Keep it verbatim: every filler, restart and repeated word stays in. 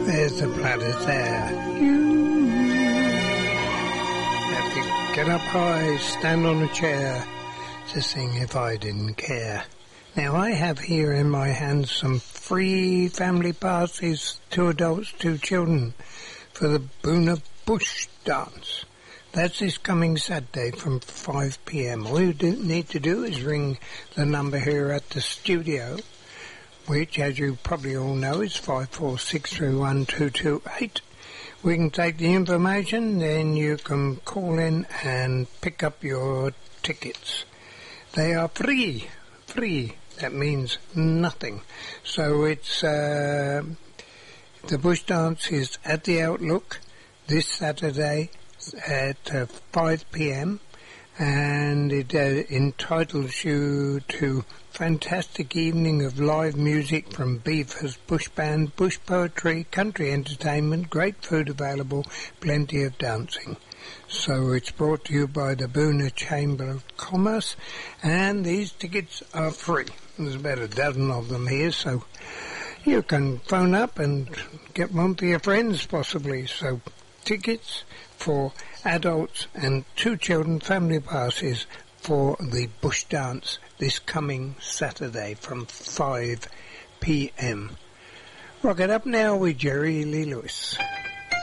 There's the Platters there. You have to get up high, stand on a chair to sing If I Didn't Care. Now I have here in my hands some free family passes, two adults, two children, for the Boona Bush Dance. That's this coming Saturday from five p m. All you do, need to do is ring the number here at the studio, which, as you probably all know, is five four six three one two two eight. We can take the information, then you can call in and pick up your tickets. They are free. Free. That means nothing. So it's, uh, the Bush Dance is at the Outlook this Saturday at uh, five p m, and it uh, entitles you to fantastic evening of live music from Beavers Bush Band, bush poetry, country entertainment, great food available, plenty of dancing. So it's brought to you by the Boona Chamber of Commerce, and these tickets are free. There's about a dozen of them here, so you can phone up and get one for your friends possibly. So tickets for adults and two children, family passes for the Bush Dance this coming Saturday from five p m. Rock it up now with Jerry Lee Lewis.